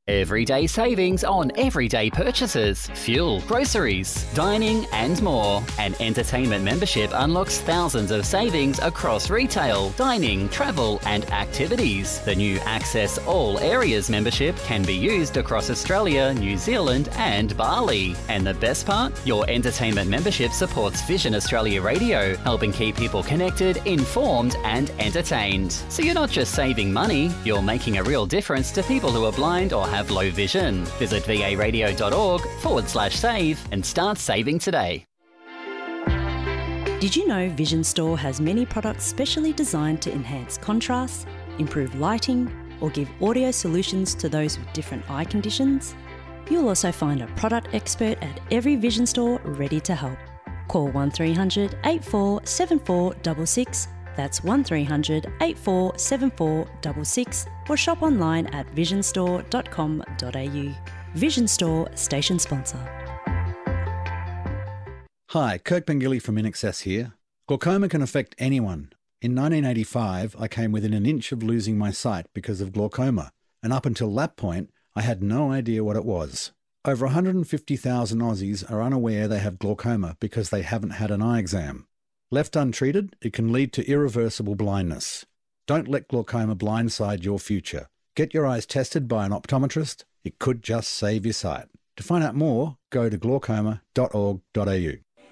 Everyday savings on everyday purchases, fuel, groceries, dining and more. An entertainment membership unlocks thousands of savings across retail, dining, travel and activities. The new Access All Areas membership can be used across Australia, New Zealand and Bali. And the best part? Your entertainment membership supports Vision Australia Radio, helping keep people connected, informed and entertained. So you're not just saving money, you're making a real difference to people who are blind or have low vision. Visit varadio.org/save and start saving today. Did you know Vision Store has many products specially designed to enhance contrast, improve lighting, or give audio solutions to those with different eye conditions? You'll also find a product expert at every Vision Store ready to help. Call 1300 84 7466. That's 1300 84 7466 or shop online at visionstore.com.au. Vision Store station sponsor. Hi, Kirk Pengilly from INXS here. Glaucoma can affect anyone. In 1985, I came within an inch of losing my sight because of glaucoma, and up until that point, I had no idea what it was. Over 150,000 Aussies are unaware they have glaucoma because they haven't had an eye exam. Left untreated, it can lead to irreversible blindness. Don't let glaucoma blindside your future. Get your eyes tested by an optometrist. It could just save your sight. To find out more, go to glaucoma.org.au.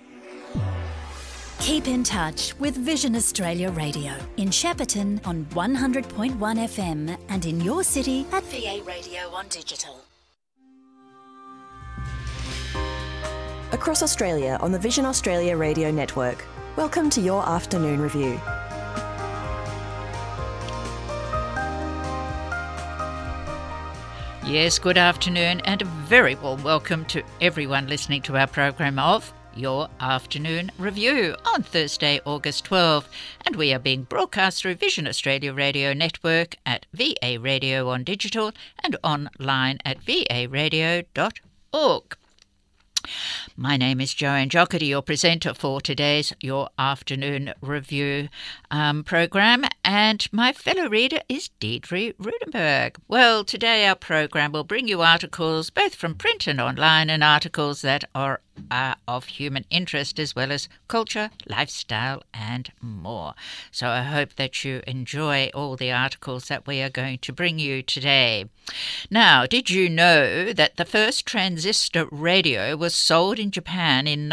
Keep in touch with Vision Australia Radio in Shepparton on 100.1 FM and in your city at VA Radio on digital. Across Australia on the Vision Australia Radio Network. Welcome to your afternoon review. Yes, good afternoon and a very warm welcome to everyone listening to our program of Your Afternoon Review on Thursday, August 12. And we are being broadcast through Vision Australia Radio Network at VA Radio on digital and online at varadio.org. My name is Joanne Jockety, your presenter for today's Your Afternoon Review program, and my fellow reader is Deirdre Rudenberg. Well, today our program will bring you articles both from print and online, and articles that are of human interest as well as culture, lifestyle and more. So I hope that you enjoy all the articles that we are going to bring you today. Now, did you know that the first transistor radio was sold in Japan in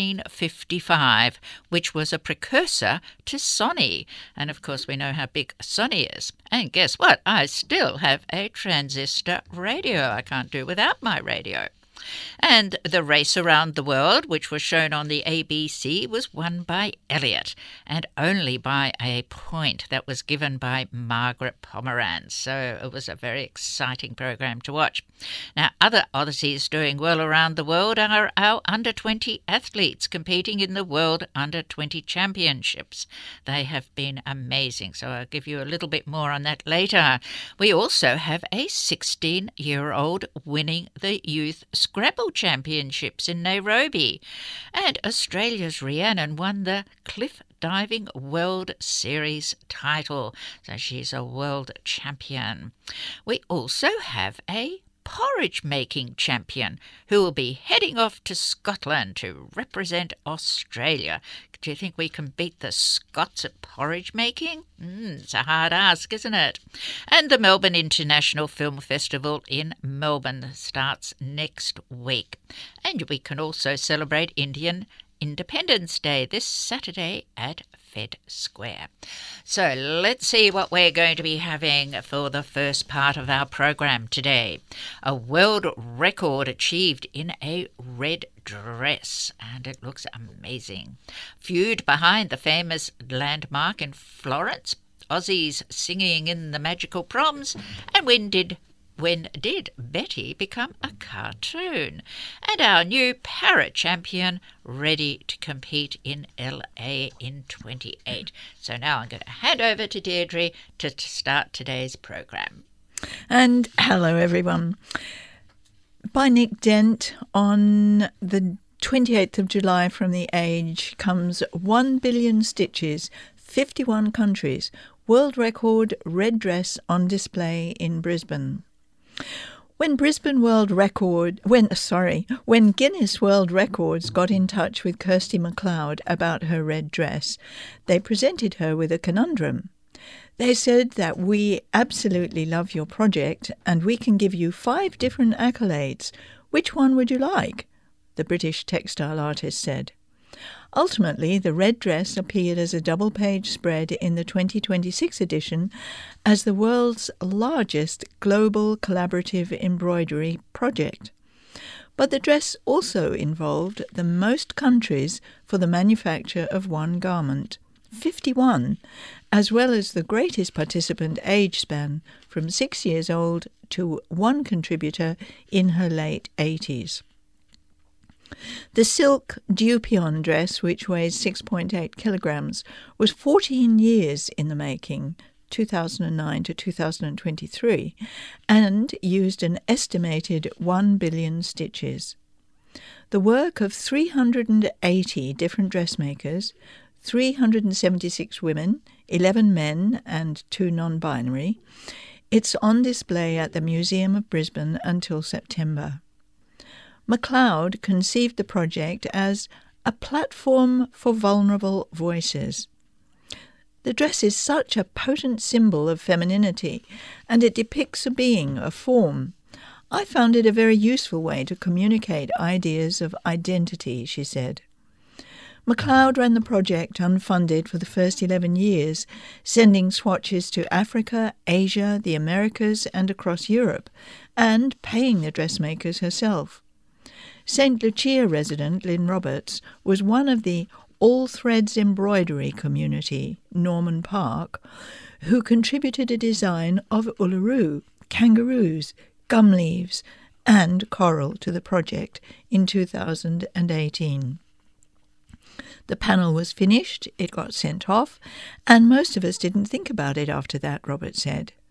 1955, which was a precursor to Sony? And of course we know how big Sony is. And guess what? I still have a transistor radio. I can't do without my radio. And the race around the world, which was shown on the ABC, was won by Elliot, and only by a point that was given by Margaret Pomeranz. So it was a very exciting program to watch. Now, other Aussies doing well around the world are our under-20 athletes competing in the World Under-20 Championships. They have been amazing, so I'll give you a little bit more on that later. We also have a 16-year-old winning the Youth Scrabble Championships in Nairobi. And Australia's Rhiannon won the Cliff Diving World Series title. So she's a world champion. We also have a porridge making champion who will be heading off to Scotland to represent Australia. Do you think we can beat the Scots at porridge making? It's a hard ask, isn't it? And the Melbourne International Film Festival in Melbourne starts next week. And we can also celebrate Indian Independence Day this Saturday at Fed Square. So let's see what we're going to be having for the first part of our program today. A world record achieved in a red dress, and it looks amazing. Feud behind the famous landmark in Florence, Aussies singing in the magical proms, and when did Betty become a cartoon? And our new para champion ready to compete in LA in 28. So now I'm going to hand over to Deirdre to start today's program. And hello everyone. By Nick Dent on the 28th of July from The Age comes 1 billion stitches, 51 countries, world record red dress on display in Brisbane. When Guinness World Records got in touch with Kirsty MacLeod about her red dress, they presented her with a conundrum. They said that we absolutely love your project and we can give you 5 different accolades. Which one would you like? The British textile artist said. Ultimately, the red dress appeared as a double-page spread in the 2026 edition as the world's largest global collaborative embroidery project. But the dress also involved the most countries for the manufacture of one garment, 51, as well as the greatest participant age span from 6 years old to one contributor in her late 80s. The silk Dupion dress, which weighs 6.8 kilograms, was 14 years in the making, 2009 to 2023, and used an estimated 1 billion stitches. The work of 380 different dressmakers, 376 women, 11 men and 2 non-binary, it's on display at the Museum of Brisbane until September. MacLeod conceived the project as a platform for vulnerable voices. The dress is such a potent symbol of femininity, and it depicts a being, a form. I found it a very useful way to communicate ideas of identity, she said. MacLeod ran the project unfunded for the first 11 years, sending swatches to Africa, Asia, the Americas and across Europe, and paying the dressmakers herself. St. Lucia resident Lynn Roberts was one of the All Threads embroidery community, Norman Park, who contributed a design of Uluru, kangaroos, gum leaves and coral to the project in 2018. The panel was finished, it got sent off, and most of us didn't think about it after that, Roberts said.